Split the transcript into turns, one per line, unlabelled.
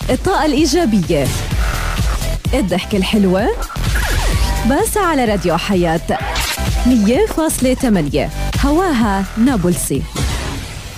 الطاقة الإيجابية، الضحكة الحلوة، بس على راديو حياة 100.8 هواها نابلسي.